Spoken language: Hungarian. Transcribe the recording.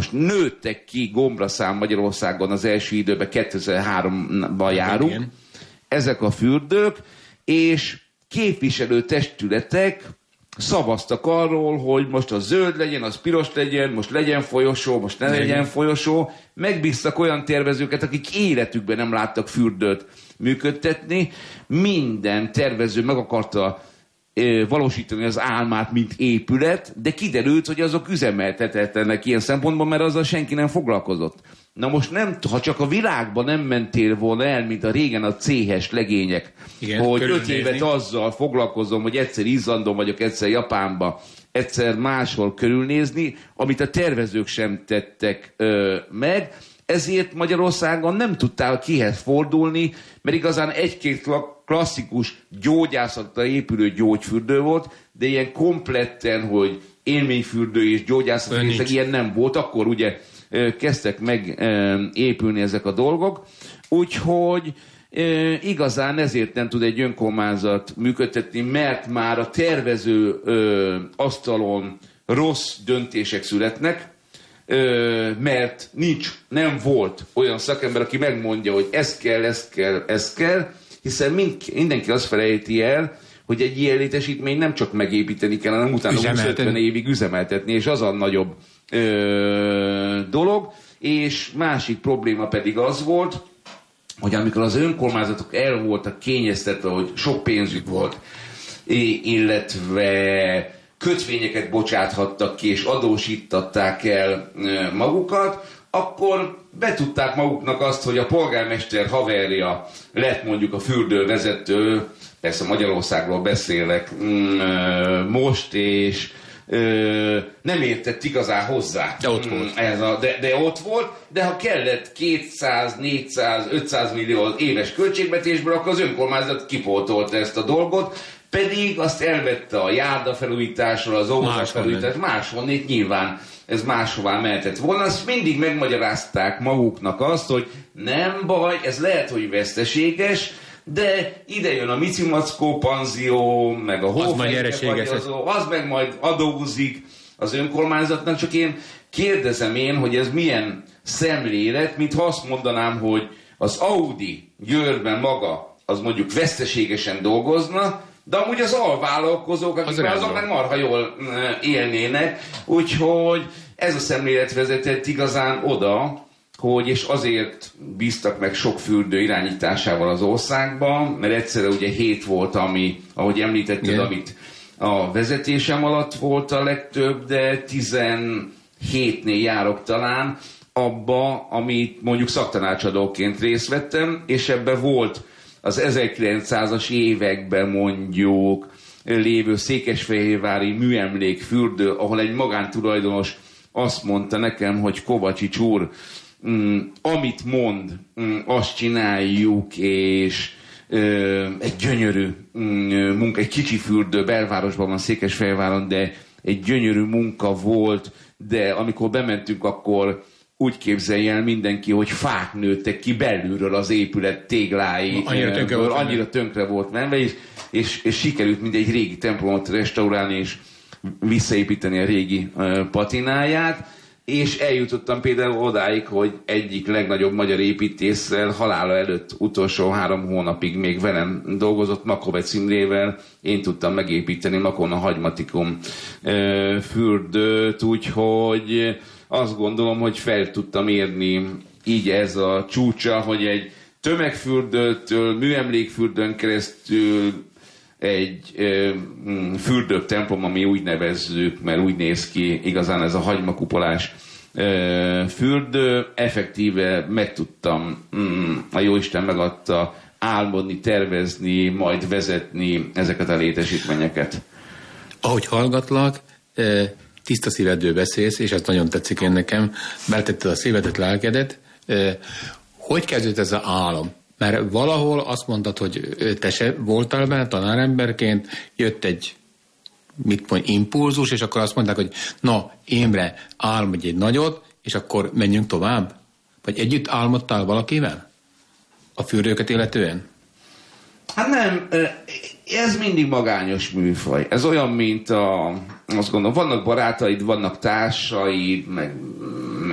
most nőttek ki gombraszám Magyarországon az első időben, 2003-ban járunk. Igen. Ezek a fürdők, és képviselő testületek szavaztak arról, hogy most az zöld legyen, az piros legyen, most legyen folyosó, most ne legyen folyosó. Megbíztak olyan tervezőket, akik életükben nem láttak fürdőt működtetni. Minden tervező meg akarta valósítani az álmát, mint épület, de kiderült, hogy azok üzemeltetetlenek ilyen szempontból, mert azzal senki nem foglalkozott. Na most ha csak a világban nem mentél volna el, mint a régen a céhes legények, igen, hogy 5 évet azzal foglalkozom, hogy egyszer Izlandon vagyok, egyszer Japánba, egyszer máshol körülnézni, amit a tervezők sem tettek meg, ezért Magyarországon nem tudtál kihez fordulni, mert igazán egy-két klasszikus gyógyászatra épülő gyógyfürdő volt, de ilyen kompletten, hogy élményfürdő és gyógyászat, ilyen nem volt. Akkor ugye kezdtek megépülni ezek a dolgok. Úgyhogy igazán ezért nem tud egy önkormányzat működtetni, mert már a tervező asztalon rossz döntések születnek, mert nem volt olyan szakember, aki megmondja, hogy ez kell, hiszen mindenki azt felejti el, hogy egy ilyen létesítmény nem csak megépíteni kell, hanem utána 50 évig üzemeltetni, és az a nagyobb dolog. És másik probléma pedig az volt, hogy amikor az önkormányzatok el voltak kényeztetve, hogy sok pénzük volt, illetve kötvényeket bocsáthattak ki, és adósítatták el magukat, akkor betudták maguknak azt, hogy a polgármester haverja lett mondjuk a fürdővezető, persze Magyarországról beszélek most, és nem értett igazán hozzá. De ott volt. De ott volt, de ha kellett 200, 400, 500 millió éves költségvetésből, akkor az önkormányzat kipótolta ezt a dolgot, pedig azt elvette a járdafelújításról, az óvodás felújításról, máshonnét nyilván ez máshová mehetett volna. Azt mindig megmagyarázták maguknak azt, hogy nem baj, ez lehet, hogy veszteséges, de ide jön a Micimackó panzió, meg a Hófehér, az meg majd adózik az önkormányzatnak, csak én kérdezem hogy ez milyen szemlélet, mintha azt mondanám, hogy az Audi Győrben maga, az mondjuk veszteségesen dolgozna, de amúgy az alvállalkozók, akik azok meg marha jól élnének, úgyhogy ez a szemlélet vezetett igazán oda, hogy és azért bíztak meg sok fürdő irányításával az országban, mert egyszerre ugye 7 volt, ami, ahogy említetted, amit a vezetésem alatt volt a legtöbb, de 17-nél járok talán abba, amit mondjuk szaktanácsadóként részt vettem, és ebben volt az 1900-as években mondjuk lévő székesfehérvári műemlékfürdő, ahol egy magántulajdonos azt mondta nekem, hogy Kovacsics úr, amit mond, azt csináljuk, és egy gyönyörű munka, egy kicsi fürdő, belvárosban van Székesfehérváron, de egy gyönyörű munka volt, de amikor bementünk, akkor úgy el mindenki, hogy fák nőttek ki belülről az épület téglái, annyira tönkre volt menve, és sikerült mindegy régi templomot restaurálni, és visszaépíteni a régi patináját, és eljutottam például odáig, hogy egyik legnagyobb magyar építésszel halála előtt utolsó 3 hónapig még velem dolgozott, Makovec Imrével, én tudtam megépíteni Makon a Hagymatikum fürdőt, úgyhogy azt gondolom, hogy fel tudtam érni így ez a csúcsa, hogy egy tömegfürdőtől, műemlékfürdőn keresztül egy fürdők templom, ami úgy nevezzük, mert úgy néz ki igazán ez a hagymakupolás fürdő, effektíve meg tudtam, a Jóisten megadta álmodni, tervezni, majd vezetni ezeket a létesítményeket. Ahogy hallgatlak, tiszta szívedből beszélsz, és ez nagyon tetszik én nekem, beletetted a szívedet, lelkedet. Hogy kezdődött ez az álom? Mert valahol azt mondtad, hogy te se voltál benne tanáremberként, jött egy impulzus, és akkor azt mondták, hogy na, Imre, álmodj egy nagyot, és akkor menjünk tovább? Vagy együtt álmodtál valakivel? A fürdőket illetően? Hát nem, ez mindig magányos műfaj. Ez olyan, mint azt gondolom, vannak barátaid, vannak társaid, meg